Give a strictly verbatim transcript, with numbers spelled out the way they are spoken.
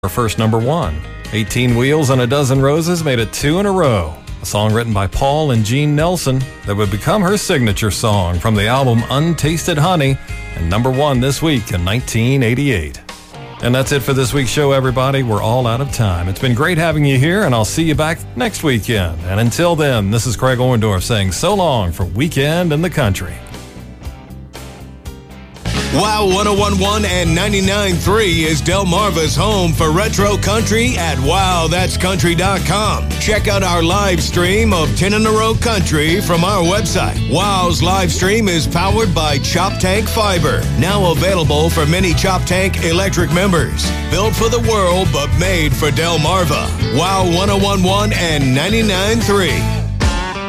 Her first number one. eighteen Wheels and a Dozen Roses made it two in a row. A song written by Paul and Gene Nelson that would become her signature song from the album Untasted Honey, and number one this week in nineteen eighty-eight. And that's it for this week's show, everybody. We're all out of time. It's been great having you here, and I'll see you back next weekend. And until then, this is Craig Orndorff saying so long for Weekend in the Country. Wow one oh one point one and ninety-nine point three is Delmarva's home for retro country at wow that's country dot com. Check out our live stream of ten in a row country from our website. Wow's live stream is powered by Chop Tank Fiber, now available for many Chop Tank electric members. Built for the world, but made for Delmarva. Wow one oh one point one and ninety-nine point three.